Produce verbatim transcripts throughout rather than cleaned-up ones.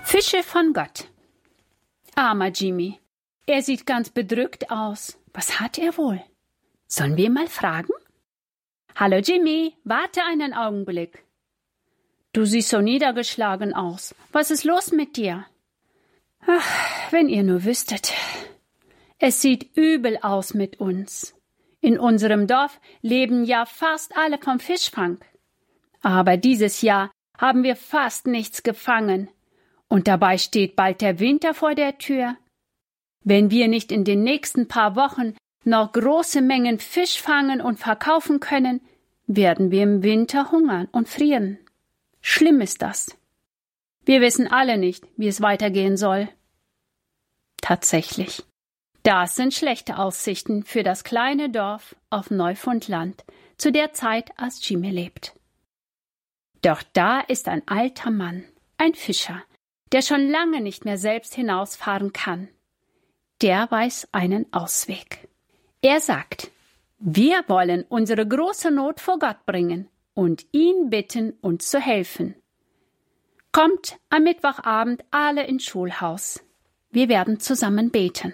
Fische von Gott. Armer Jimmy. Er sieht ganz bedrückt aus. Was hat er wohl? Sollen wir mal fragen? Hallo Jimmy, warte einen Augenblick. Du siehst so niedergeschlagen aus. Was ist los mit dir? Ach, wenn ihr nur wüsstet. Es sieht übel aus mit uns. In unserem Dorf leben ja fast alle vom Fischfang. Aber dieses Jahr haben wir fast nichts gefangen. Und dabei steht bald der Winter vor der Tür. Wenn wir nicht in den nächsten paar Wochen noch große Mengen Fisch fangen und verkaufen können, werden wir im Winter hungern und frieren. Schlimm ist das. Wir wissen alle nicht, wie es weitergehen soll. Tatsächlich. Das sind schlechte Aussichten für das kleine Dorf auf Neufundland, zu der Zeit, als Jimmy lebt. Doch da ist ein alter Mann, ein Fischer, der schon lange nicht mehr selbst hinausfahren kann. Der weiß einen Ausweg. Er sagt, wir wollen unsere große Not vor Gott bringen und ihn bitten, uns zu helfen. Kommt am Mittwochabend alle ins Schulhaus. Wir werden zusammen beten.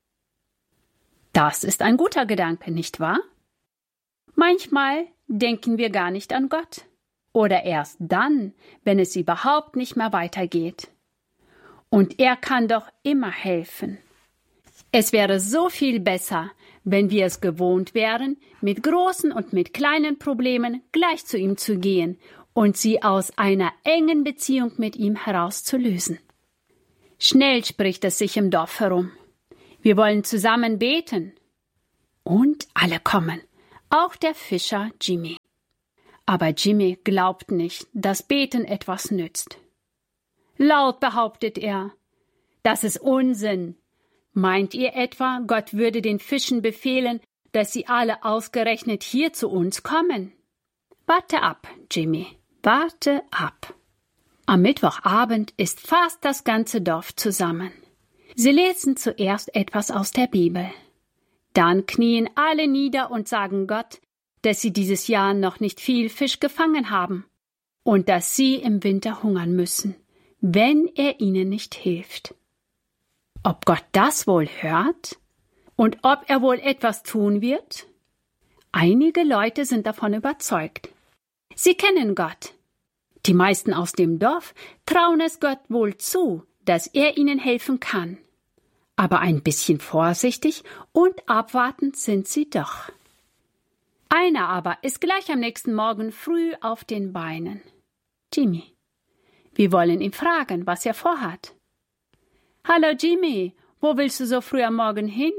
Das ist ein guter Gedanke, nicht wahr? Manchmal denken wir gar nicht an Gott. Oder erst dann, wenn es überhaupt nicht mehr weitergeht. Und er kann doch immer helfen. Es wäre so viel besser, wenn wir es gewohnt wären, mit großen und mit kleinen Problemen gleich zu ihm zu gehen und sie aus einer engen Beziehung mit ihm herauszulösen. Schnell spricht es sich im Dorf herum. Wir wollen zusammen beten. Und alle kommen, auch der Fischer Jimmy. Aber Jimmy glaubt nicht, dass Beten etwas nützt. Laut behauptet er, das ist Unsinn. Meint ihr etwa, Gott würde den Fischen befehlen, dass sie alle ausgerechnet hier zu uns kommen? Warte ab, Jimmy, warte ab. Am Mittwochabend ist fast das ganze Dorf zusammen. Sie lesen zuerst etwas aus der Bibel. Dann knien alle nieder und sagen Gott, dass sie dieses Jahr noch nicht viel Fisch gefangen haben und dass sie im Winter hungern müssen, wenn er ihnen nicht hilft. Ob Gott das wohl hört und ob er wohl etwas tun wird? Einige Leute sind davon überzeugt. Sie kennen Gott. Die meisten aus dem Dorf trauen es Gott wohl zu, dass er ihnen helfen kann. Aber ein bisschen vorsichtig und abwartend sind sie doch. Einer aber ist gleich am nächsten Morgen früh auf den Beinen. Jimmy. Wir wollen ihn fragen, was er vorhat. Hallo Jimmy, wo willst du so früh am Morgen hin?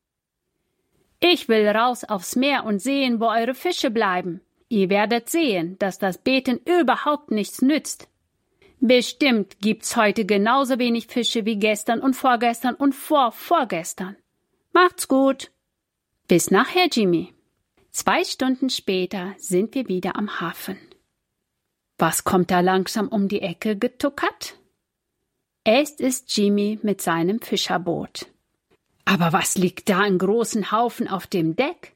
Ich will raus aufs Meer und sehen, wo eure Fische bleiben. Ihr werdet sehen, dass das Beten überhaupt nichts nützt. Bestimmt gibt's heute genauso wenig Fische wie gestern und vorgestern und vorvorgestern. Macht's gut. Bis nachher, Jimmy. Zwei Stunden später sind wir wieder am Hafen. Was kommt da langsam um die Ecke getuckert? Es ist Jimmy mit seinem Fischerboot. Aber was liegt da in großen Haufen auf dem Deck?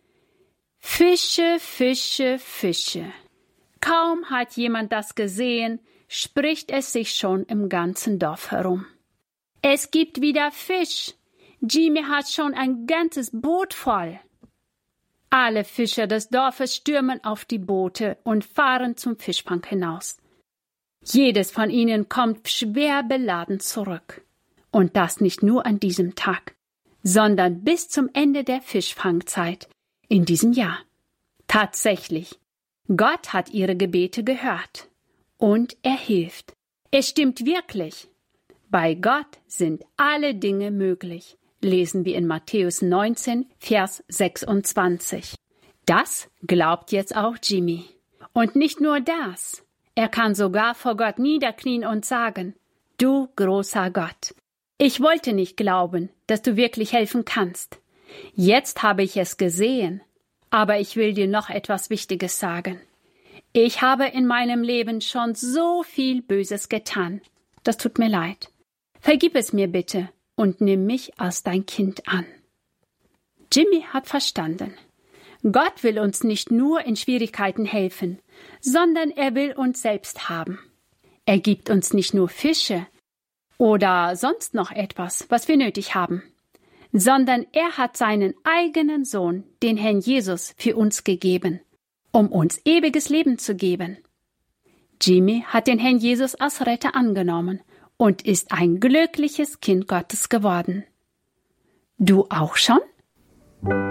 Fische, Fische, Fische. Kaum hat jemand das gesehen, spricht es sich schon im ganzen Dorf herum. Es gibt wieder Fisch. Jimmy hat schon ein ganzes Boot voll. Alle Fischer des Dorfes stürmen auf die Boote und fahren zum Fischfang hinaus. Jedes von ihnen kommt schwer beladen zurück. Und das nicht nur an diesem Tag, sondern bis zum Ende der Fischfangzeit in diesem Jahr. Tatsächlich, Gott hat ihre Gebete gehört. Und er hilft. Es stimmt wirklich. Bei Gott sind alle Dinge möglich, lesen wir in Matthäus neunzehn, Vers sechsundzwanzig. Das glaubt jetzt auch Jimmy. Und nicht nur das. Er kann sogar vor Gott niederknien und sagen, du großer Gott, ich wollte nicht glauben, dass du wirklich helfen kannst. Jetzt habe ich es gesehen. Aber ich will dir noch etwas Wichtiges sagen. Ich habe in meinem Leben schon so viel Böses getan. Das tut mir leid. Vergib es mir bitte und nimm mich als dein Kind an. Jimmy hat verstanden. Gott will uns nicht nur in Schwierigkeiten helfen, sondern er will uns selbst haben. Er gibt uns nicht nur Fische, oder sonst noch etwas, was wir nötig haben, sondern er hat seinen eigenen Sohn, den Herrn Jesus, für uns gegeben, um uns ewiges Leben zu geben. Jimmy hat den Herrn Jesus als Retter angenommen und ist ein glückliches Kind Gottes geworden. Du auch schon?